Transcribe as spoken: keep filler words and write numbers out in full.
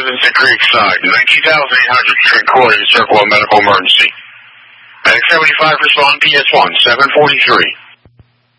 residents at Creekside. nineteen thousand eight hundred Tranquility Circle, a medical emergency. Medic seventy-five respond P S one, seven forty-three.